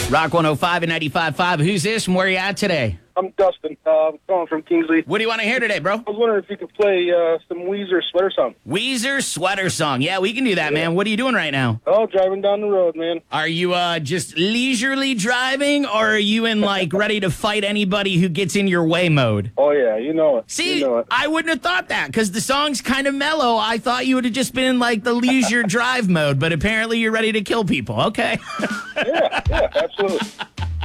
Rock 105 and 95.5. Who's this and where you at today? I'm Dustin. I'm calling from Kingsley. What do you want to hear today, bro? I was wondering if you could play some Weezer Sweater Song. Weezer Sweater Song. Yeah, we can do that, man. What are you doing right now? Oh, driving down the road, man. Are you just leisurely driving, or are you in, like, ready to fight anybody who gets in your way mode? Oh, yeah, you know it. See, you know it. I wouldn't have thought that, because the song's kind of mellow. I thought you would have just been in, like, the leisure drive mode, but apparently you're ready to kill people. Okay. Yeah, absolutely.